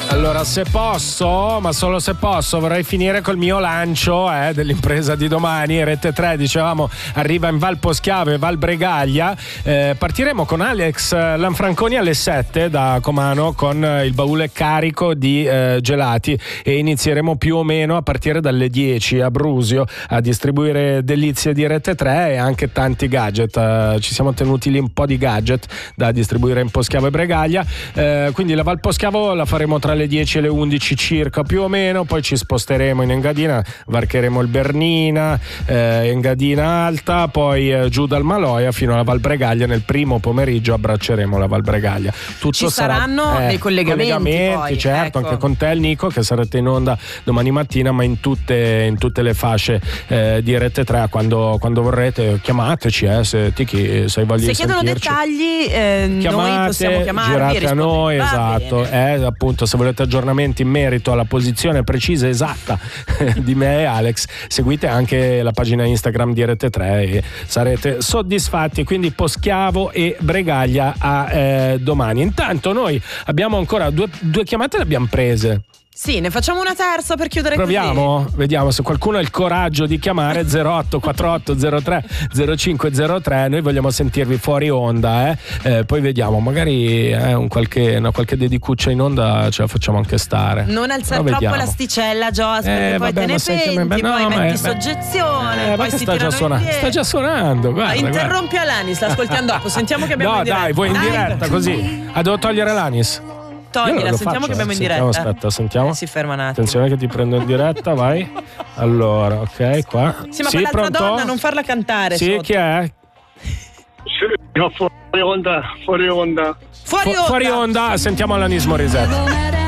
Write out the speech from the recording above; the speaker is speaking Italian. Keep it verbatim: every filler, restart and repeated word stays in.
Allora, se posso, ma solo se posso, vorrei finire col mio lancio eh, dell'impresa di domani. Rete tre, dicevamo, arriva in Val Poschiavo e Val Bregaglia. Eh, partiremo con Alex Lanfranconi alle sette da Comano con il baule carico di eh, gelati e inizieremo più o meno a partire dalle dieci a Brusio a distribuire delizie di Rete tre e anche tanti gadget. Eh, ci siamo tenuti lì un po' di gadget da distribuire in Poschiavo e Bregaglia. Eh, quindi la Val Poschiavo la faremo tra le dieci e le undici circa più o meno, poi ci sposteremo in Engadina, varcheremo il Bernina, eh, Engadina Alta, poi eh, giù dal Maloia fino alla Val Bregaglia. Nel primo pomeriggio abbracceremo la Val Bregaglia. Tutto ci sarà, saranno eh, dei collegamenti, collegamenti poi, certo, ecco. anche con te e il Nico che sarete in onda domani mattina, ma in tutte, in tutte le fasce eh, di Rete tre. Quando, quando vorrete chiamateci, eh, se ti chi, se hai voglia se di chiedono sentirci. dettagli eh, Chiamate, noi possiamo chiamarvi, girate a noi, Va esatto, eh, appunto, se volete aggiornamenti in merito alla posizione precisa e esatta di me e Alex, seguite anche la pagina Instagram di Rete tre e sarete soddisfatti. Quindi Poschiavo e Bregaglia a eh, domani. Intanto noi abbiamo ancora due, due chiamate, le abbiamo prese. Sì, ne facciamo una terza per chiudere. Proviamo, così. Vediamo se qualcuno ha il coraggio di chiamare. Zero otto quattro otto zero tre zero cinque zero tre. Noi vogliamo sentirvi fuori onda, eh? Eh, poi vediamo, magari eh, un qualche, una qualche dedicuccia in onda ce la facciamo anche stare. Non alzare troppo vediamo. l'asticella, Gios, perché Eh, poi vabbè, te ne ma sai che- penti, beh, no, poi ma metti è- soggezione, Eh, poi ma si sta già tirano suonando, indietro. sta già suonando, guarda, Ah, interrompi Alanis, l'ascoltiamo dopo, sentiamo che abbiamo no in diretta. dai, vuoi in Dai. diretta così? Ah, devo togliere l'Anis? Toglila, Io lo sentiamo faccio, che abbiamo in sentiamo, diretta. aspetta, sentiamo. Eh, si ferma un attimo. Attenzione che ti prendo in diretta, vai. Allora, ok, qua. Sì, ma quell'altra pronto? donna non farla cantare. Sì, sotto. chi è? Sì, no, fuori onda, fuori onda. Fuori Fu- onda. fuori onda, sentiamo Alanis Morissette.